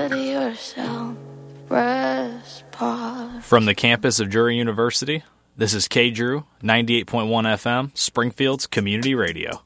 to yourself. Press pause. From the campus of Drury University, this is K Drew, 98.1 FM, Springfield's Community Radio.